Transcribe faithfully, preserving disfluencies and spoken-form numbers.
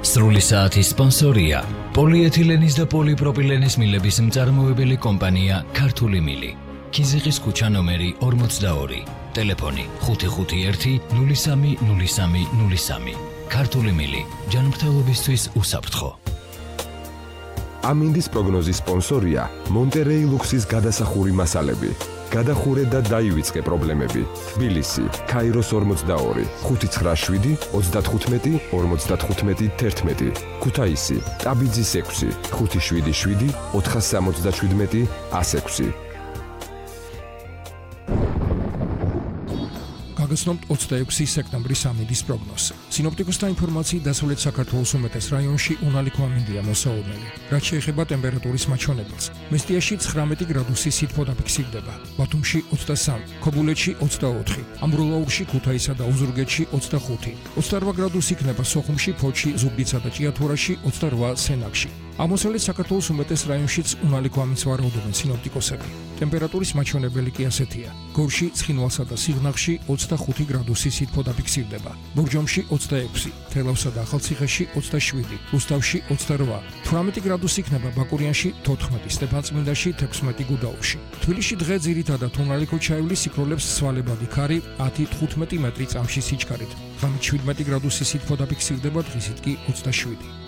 სრული საათის სპონსორია პოლიეთილენის და პოლიპროპილენის მილების მწარმოებელი კომპანია ქართული მილი. ქიზიყის ქუჩა ნომერი ორმოცდაორი. ტელეფონი ხუთი ხუთი ერთი ნული სამი ნული სამი ნული სამი. ქართული მილი ჯანმრთელობისთვის უსაფრთხო. ამინდის პროგნოზის სპონსორია მონტერეი ლუქსის გადასახური მასალები. გადახურე და დაივიწყე პრობლემები. თბილისი, ქაიროს ორმოცდაორი, ხუთი ცხრა შვიდი ოცდათხუთმეტი ორმოცდათხუთმეტი თერთმეტი. ქუთაისი, ტაბიძის ექვსი, ხუთი შვიდი შვიდი ოთხასამოცდაშვიდმეტი ასექვსი. გაგაცნობთ ოცდაექვსი სექტემბრის ამინდის პროგნოზს. სინოპტიკოსთა ინფორმაციით დასავლეთ საქართველოს უმეტეს რაიონში უნალიქო ამინდია მოსაუბნელი. რაც შეეხება ტემპერატურის მაჩვენებელს, მესტიაში ცხრამეტი გრადუსი სითბო დაფიქსირდება, ბათუმში ოცდასამი, ქობულეთში ოცდაოთხი, ამბროლაურში, ქუთაისსა და ოზურგეთში ოცდახუთი, ოცდარვა გრადუსი იქნება სოხუმში, ფოთში, ზუგდიდსა და ჭიათურაში, ოცდარვა სენაკში. აღმოსავლეთ საქართველოს უმეტეს რაიონშიც უნალიქო ამინდს ვარაუდობენ სინოპტიკოსები. ტემპერატურის მაჩვენებელი კი ასეთია: გორში, ცხინვალსა და სიღნაღში ოცდახუთი გრადუსი სითბო დაფიქსირდება, ბურჯომში ოცდაექვსი, თელავსა და ახალციხეში ოცდაშვიდი, რუსთავში ოცდარვა, თვრამეტი გრადუსი იქნება ბაკურიანში, თოთხმეტი, სტეფანწმინდაში, თექვსმეტი გუდაუთში. თბილისში დღე ძირითადად უნალიქო ჩაივლის სიქროლებს სვალებადი ქარი ათი თხუთმეტი მეტრი წამში სიჩქარით, ღამით შვიდმეტი გრადუსი სითბო დაფიქსირდება, დღისით კი ოცდაშვიდი.